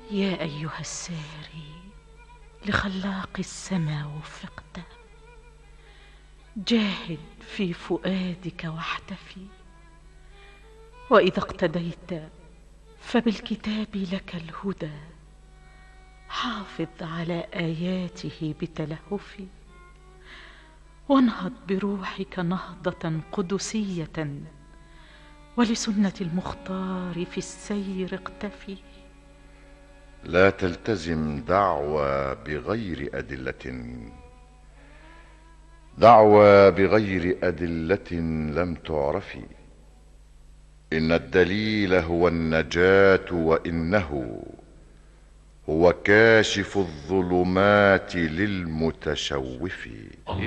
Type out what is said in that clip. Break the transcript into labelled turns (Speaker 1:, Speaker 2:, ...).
Speaker 1: يا أيها الساري لخلاق السما وفقته، جاهد في فؤادك واحتفي، وإذا اقتديت فبالكتاب لك الهدى، حافظ على آياته بتلهف، وانهض بروحك نهضة قدسية، ولسنة المختار في السير اقتفي.
Speaker 2: لا تلتزم دعوى بغير أدلة لم تعرف. إن الدليل هو النجاة، وإنه هو كاشف الظلمات للمتشوف.